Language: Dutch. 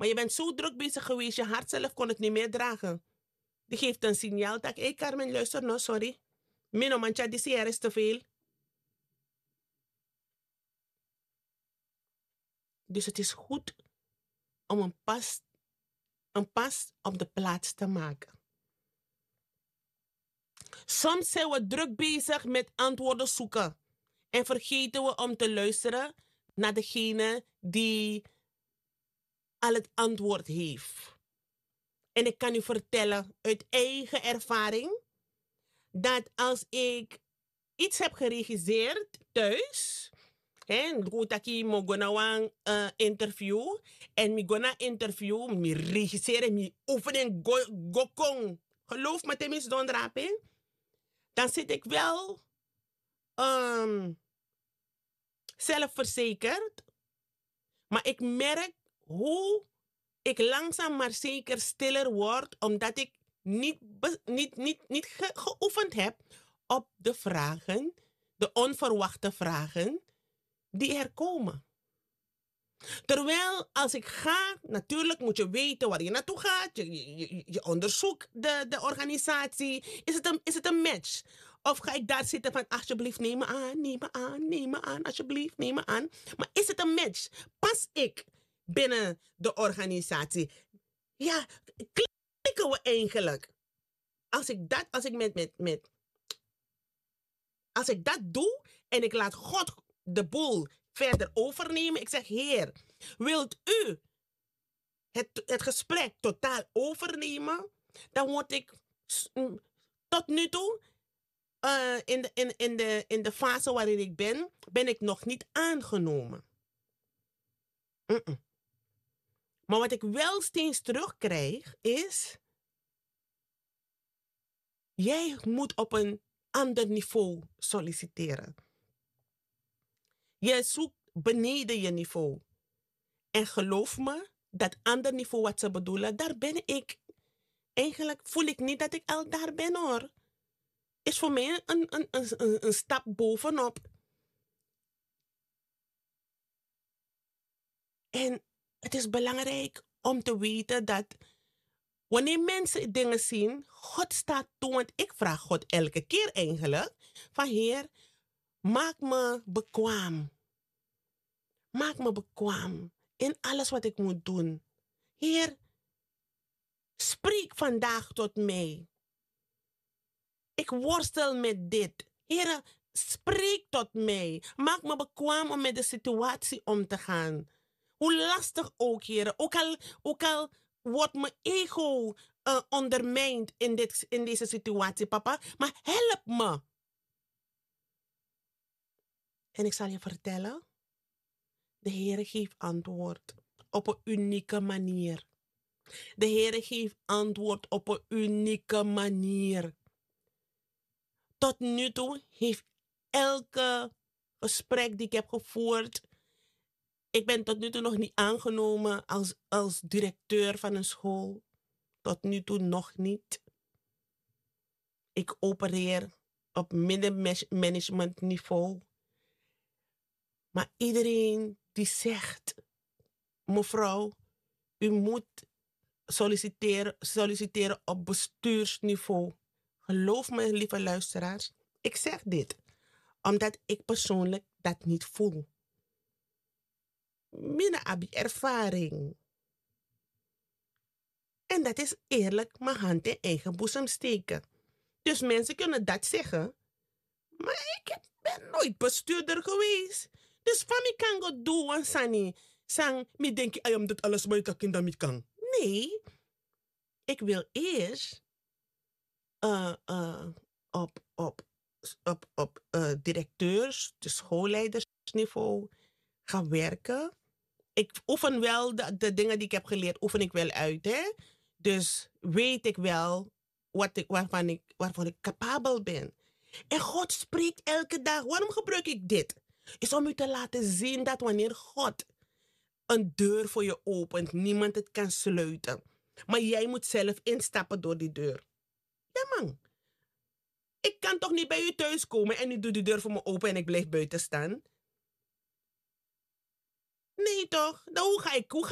Maar je bent zo druk bezig geweest, je hart zelf kon het niet meer dragen. Die geeft een signaal dat ik, Carmen, luister nou, sorry. Mino mancha, die er is te veel. Dus het is goed om een pas op de plaats te maken. Soms zijn we druk bezig met antwoorden zoeken. En vergeten we om te luisteren naar degene die al het antwoord heeft. En ik kan u vertellen uit eigen ervaring dat als ik iets heb geregisseerd thuis, goed mo gona wan interview en mi gona interview, mi regisseren, mi oefenen gokong. Geloof me, temis don drapen. Dan zit ik wel zelfverzekerd, maar ik merk hoe ik langzaam maar zeker stiller word, omdat ik niet geoefend heb op de vragen, de onverwachte vragen die er komen. Terwijl als ik ga, natuurlijk moet je weten waar je naartoe gaat. Je onderzoekt de organisatie. Is het een match? Of ga ik daar zitten van alsjeblieft neem me aan, alsjeblieft neem me aan. Maar is het een match? Pas ik binnen de organisatie? Ja, klikken we eigenlijk? Als ik dat doe en ik laat God de boel verder overnemen. Ik zeg, Heer, wilt u het gesprek totaal overnemen? Dan word ik tot nu toe, in de fase waarin ik ben ik nog niet aangenomen. Maar wat ik wel steeds terugkrijg is, jij moet op een ander niveau solliciteren. Je zoekt beneden je niveau. En geloof me, dat ander niveau wat ze bedoelen, daar ben ik. Eigenlijk voel ik niet dat ik al daar ben hoor. Is voor mij een stap bovenop. En het is belangrijk om te weten dat wanneer mensen dingen zien, God staat toe. Want ik vraag God elke keer eigenlijk van Heer, maak me bekwaam. Maak me bekwaam in alles wat ik moet doen. Heer, spreek vandaag tot mij. Ik worstel met dit. Heer, spreek tot mij. Maak me bekwaam om met de situatie om te gaan. Hoe lastig ook, Heer. Ook al wordt mijn ego ondermijnd in deze situatie, papa. Maar help me. En ik zal je vertellen. De Heer geeft antwoord op een unieke manier. De Heer geeft antwoord op een unieke manier. Tot nu toe heeft elke gesprek die ik heb gevoerd. Ik ben tot nu toe nog niet aangenomen als directeur van een school. Tot nu toe nog niet. Ik opereer op middenmanagement niveau. Maar iedereen die zegt, mevrouw, u moet solliciteren op bestuursniveau. Geloof me, lieve luisteraars, ik zeg dit omdat ik persoonlijk dat niet voel. Mijn abi ervaring. En dat is eerlijk mijn hand in eigen boezem steken. Dus mensen kunnen dat zeggen. Maar ik ben nooit bestuurder geweest. Dus van mij kan go doen, Sani. Sang, mi denk ik, dat alles maar ik kan niet kan. Nee. Ik wil eerst op directeurs, de schoolleidersniveau gaan werken. Ik oefen wel de dingen die ik heb geleerd, oefen ik wel uit. Hè? Dus weet ik wel waarvan ik capabel ben. En God spreekt elke dag. Waarom gebruik ik dit? Is om u te laten zien dat wanneer God een deur voor je opent, niemand het kan sluiten. Maar jij moet zelf instappen door die deur. Ja man. Ik kan toch niet bij u thuis komen en u doet de deur voor me open en ik blijf buiten staan? Nee toch? Dan hoe ga